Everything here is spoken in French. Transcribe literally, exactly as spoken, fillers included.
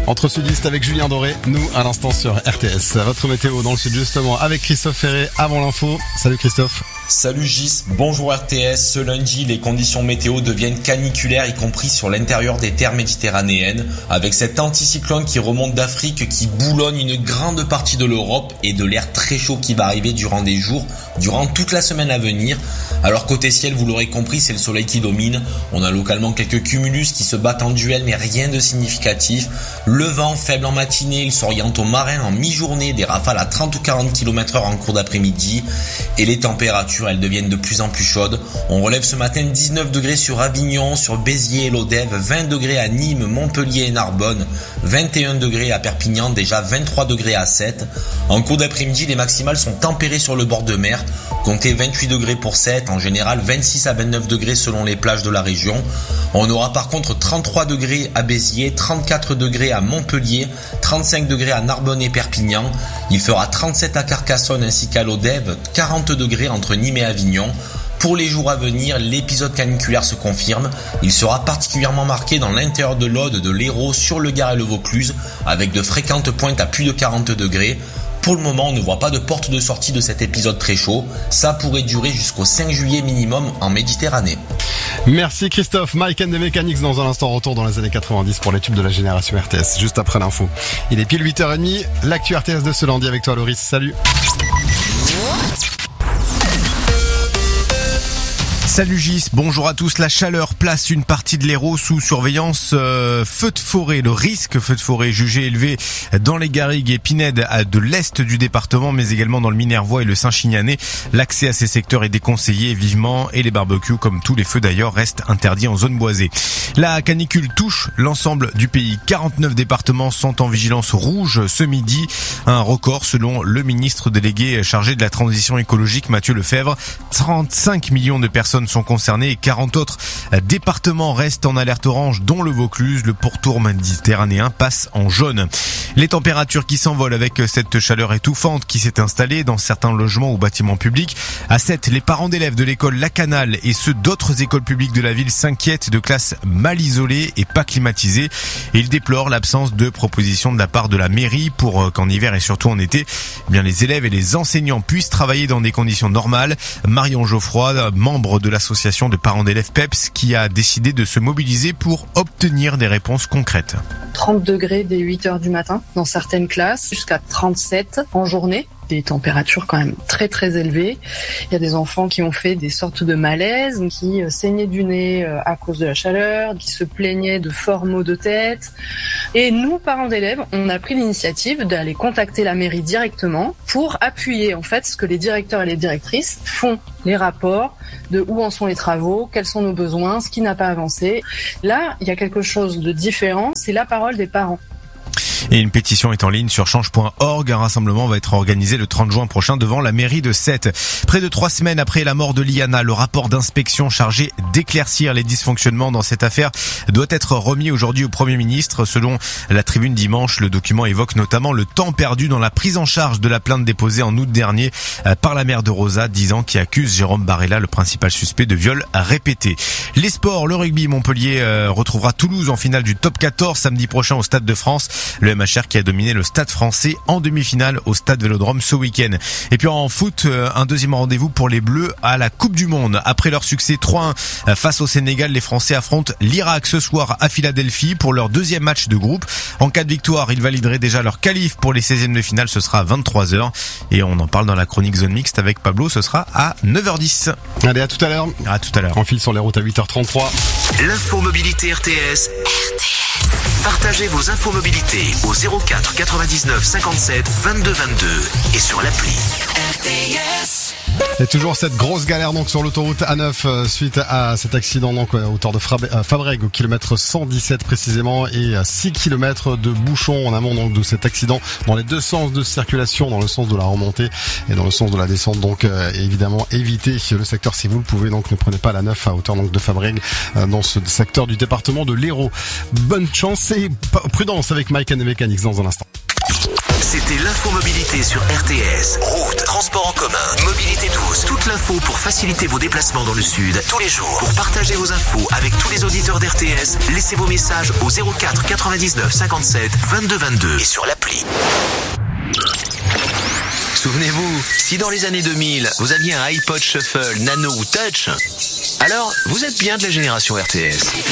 Entre sudistes avec Julien Doré, nous à l'instant sur R T S. Votre météo dans le sud justement avec Christophe Ferré avant l'info. Salut Christophe. Salut Gis, bonjour R T S. Ce lundi, les conditions météo deviennent caniculaires, y compris sur l'intérieur des terres méditerranéennes, avec cet anticyclone qui remonte d'Afrique, qui boulonne une grande partie de l'Europe et de l'air très chaud qui va arriver durant des jours, durant toute la semaine à venir. Alors côté ciel, vous l'aurez compris, c'est le soleil qui domine. On a localement quelques cumulus qui se battent en duel, mais rien de significatif. Le vent faible en matinée, il s'oriente au marin en mi-journée, des rafales à trente ou quarante kilomètres heure en cours d'après-midi. Et les températures, elles deviennent de plus en plus chaudes. On relève ce matin dix-neuf degrés sur Avignon, sur Béziers et l'Odève, vingt degrés à Nîmes, Montpellier et Narbonne, vingt et un degrés à Perpignan, déjà vingt-trois degrés à Sète. En cours d'après-midi, les maximales sont tempérées sur le bord de mer. Comptez vingt-huit degrés pour Sète, en général vingt-six à vingt-neuf degrés selon les plages de la région. On aura par contre trente-trois degrés à Béziers, trente-quatre degrés à Montpellier, trente-cinq degrés à Narbonne et Perpignan. Il fera trente-sept à Carcassonne ainsi qu'à l'Odève, quarante degrés entre Nîmes et Avignon. Pour les jours à venir, l'épisode caniculaire se confirme. Il sera particulièrement marqué dans l'intérieur de l'Aude, de l'Hérault, sur le Gard et le Vaucluse, avec de fréquentes pointes à plus de quarante degrés. Pour le moment, on ne voit pas de porte de sortie de cet épisode très chaud. Ça pourrait durer jusqu'au cinq juillet minimum en Méditerranée. Merci Christophe. Mike and the Mechanics dans un instant, retour dans les années quatre-vingt-dix pour les tubes de la génération R T S, juste après l'info. Il est pile huit heures trente, l'actu R T S de ce lundi avec toi Loris, salut. Salut Gis, bonjour à tous. La chaleur place une partie de l'Hérault sous surveillance euh, feu de forêt. Le risque feu de forêt jugé élevé dans les garrigues et pinèdes de l'est du département, mais également dans le Minervois et le Saint-Chinianais. L'accès à ces secteurs est déconseillé vivement et les barbecues, comme tous les feux d'ailleurs, restent interdits en zone boisée. La canicule touche l'ensemble du pays. quarante-neuf départements sont en vigilance rouge ce midi. Un record selon le ministre délégué chargé de la transition écologique Mathieu Lefebvre. trente-cinq millions de personnes sont concernés et quarante autres départements restent en alerte orange, dont le Vaucluse. Le pourtour méditerranéen passe en jaune. Les températures qui s'envolent avec cette chaleur étouffante qui s'est installée dans certains logements ou bâtiments publics. À Sète, les parents d'élèves de l'école La Canale et ceux d'autres écoles publiques de la ville s'inquiètent de classes mal isolées et pas climatisées. Et ils déplorent l'absence de propositions de la part de la mairie pour qu'en hiver et surtout en été, eh bien les élèves et les enseignants puissent travailler dans des conditions normales. Marion Geoffroy, membre de l'association de parents d'élèves P E P S, qui a décidé de se mobiliser pour obtenir des réponses concrètes. trente degrés dès huit heures du matin dans certaines classes, jusqu'à trente-sept en journée. Des températures quand même très très élevées. Il y a des enfants qui ont fait des sortes de malaise, qui saignaient du nez à cause de la chaleur, qui se plaignaient de forts maux de tête. Et nous, parents d'élèves, on a pris l'initiative d'aller contacter la mairie directement pour appuyer en fait ce que les directeurs et les directrices font, les rapports de où en sont les travaux, quels sont nos besoins, ce qui n'a pas avancé. Là, il y a quelque chose de différent, c'est la parole des parents. Et une pétition est en ligne sur change point org. Un rassemblement va être organisé le trente juin prochain devant la mairie de Sète. Près de trois semaines après la mort de Liana, le rapport d'inspection chargé d'éclaircir les dysfonctionnements dans cette affaire doit être remis aujourd'hui au Premier ministre. Selon la Tribune dimanche, le document évoque notamment le temps perdu dans la prise en charge de la plainte déposée en août dernier par la mère de Rosa, dix ans, qui accuse Jérôme Barella, le principal suspect de viol répété. Les sports, le rugby, Montpellier euh, retrouvera Toulouse en finale du top quatorze samedi prochain au Stade de France. Le M H R qui a dominé le Stade français en demi-finale au Stade Vélodrome ce week-end. Et puis en foot, un deuxième rendez-vous pour les Bleus à la Coupe du Monde. Après leur succès trois un face au Sénégal, les Français affrontent l'Irak ce soir à Philadelphie pour leur deuxième match de groupe. En cas de victoire, ils valideraient déjà leur qualif pour les seizièmes de finale. Ce sera à vingt-trois heures. Et on en parle dans la chronique Zone Mixte avec Pablo. Ce sera à neuf heures dix. Allez, à tout à l'heure. À tout à l'heure. On file sur les routes à huit heures trente-trois. L'info mobilité R T S. R T S. Partagez vos infos mobilité au zéro quatre quatre-vingt-dix-neuf cinquante-sept vingt-deux vingt-deux et sur l'appli R T S. Et toujours cette grosse galère donc sur l'autoroute A neuf euh, suite à cet accident donc à hauteur de Fabrègues au kilomètre cent dix-sept précisément, et à six kilomètres de bouchons en amont donc de cet accident dans les deux sens de circulation, dans le sens de la remontée et dans le sens de la descente. Donc euh, évidemment évitez le secteur si vous le pouvez, donc ne prenez pas la neuf à hauteur donc de Fabrègues euh, dans ce secteur du département de l'Hérault. Bonne chance et prudence avec Mike and the Mechanics dans un instant. C'était l'infomobilité sur R T S. Route, transport en commun, mobilité douce. Toute l'info pour faciliter vos déplacements dans le sud tous les jours. Pour partager vos infos avec tous les auditeurs d'R T S, laissez vos messages au zéro quatre quatre-vingt-dix-neuf cinquante-sept vingt-deux vingt-deux et sur l'appli. Souvenez-vous, si dans les années deux mille, vous aviez un iPod Shuffle, Nano ou Touch, alors vous êtes bien de la génération R T S.